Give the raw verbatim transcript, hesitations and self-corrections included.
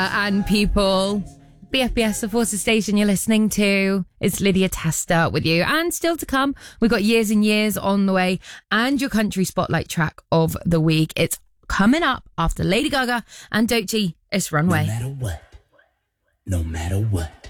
And people, B F B S, the Forces Station you're listening to. It's Lydia Testa with you. And still to come, we've got Years and Years on the way and your country spotlight track of the week. It's coming up after Lady Gaga and Doechii. It's Runway. No matter what, no matter what.